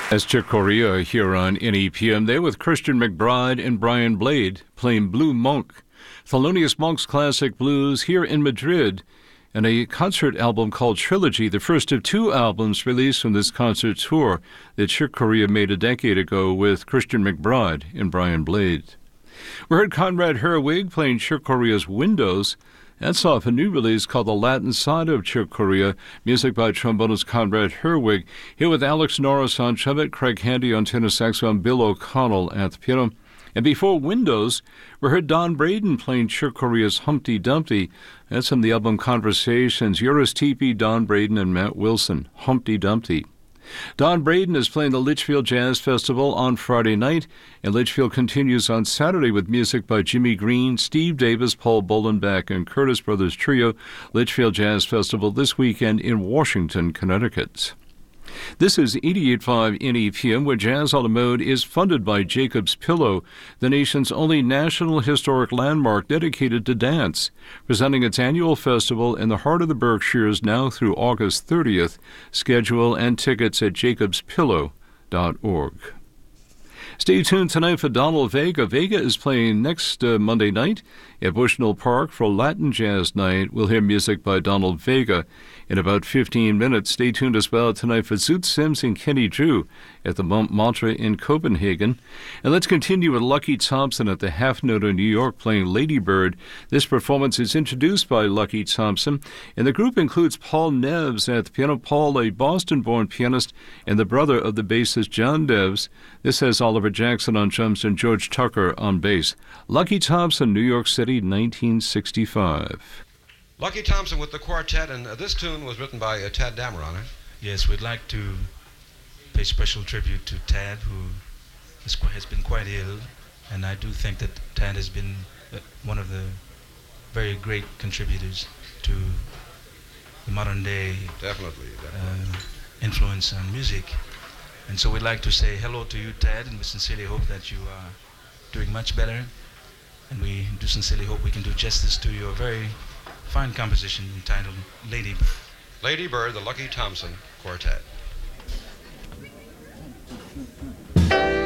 That's Chick Corea here on NEPM. There with Christian McBride and Brian Blade playing Blue Monk, Thelonious Monk's classic blues here in Madrid, and a concert album called Trilogy, the first of two albums released from this concert tour that Chick Corea made a decade ago with Christian McBride and Brian Blade. We heard Conrad Herwig playing Chick Corea's Windows. That's off a new release called The Latin Side of Chick Corea, music by trombonist Conrad Herwig, here with Alex Norris on trumpet, Craig Handy on tenor saxophone, Bill O'Connell at the piano. And before Windows, we heard Don Braden playing Chick Corea's Humpty Dumpty. That's from the album Conversations, Eurus Teepee, Don Braden, and Matt Wilson, Humpty Dumpty. Don Braden is playing the Litchfield Jazz Festival on Friday night, and Litchfield continues on Saturday with music by Jimmy Green, Steve Davis, Paul Bolenbach, and Curtis Brothers Trio. Litchfield Jazz Festival this weekend in Washington, Connecticut. This is 88.5 NEPM, where Jazz on the Mode is funded by Jacob's Pillow, the nation's only national historic landmark dedicated to dance, presenting its annual festival in the heart of the Berkshires now through August 30th. Schedule and tickets at jacobspillow.org. Stay tuned tonight for Donald Vega. Vega is playing next Monday night at Bushnell Park for Latin Jazz Night. We'll hear music by Donald Vega in about 15 minutes. Stay tuned as well tonight for Zoot Sims and Kenny Drew at the Mantra in Copenhagen. And let's continue with Lucky Thompson at the Half Note in New York playing Lady Bird. This performance is introduced by Lucky Thompson, and the group includes Paul Neves at the piano. Paul, a Boston-born pianist and the brother of the bassist John Neves. This has Oliver Jackson on drums and George Tucker on bass. Lucky Thompson, New York City, 1965. Lucky Thompson with the quartet, and this tune was written by Tad Dameron. Yes, we'd like to pay special tribute to Tad, who has been quite ill, and I do think that Tad has been one of the very great contributors to the modern day definitely. Influence on music. And so we'd like to say hello to you, Tad, and we sincerely hope that you are doing much better, and we do sincerely hope we can do justice to your very fine composition entitled Lady Bird. Lady Bird, the Lucky Thompson Quartet.